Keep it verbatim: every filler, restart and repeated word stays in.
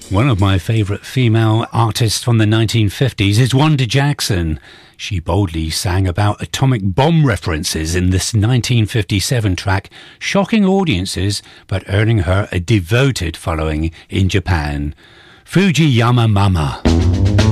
One of my favourite female artists from the nineteen fifties is Wanda Jackson. She boldly sang about atomic bomb references in this nineteen fifty-seven track, shocking audiences but earning her a devoted following in Japan. Fujiyama Mama.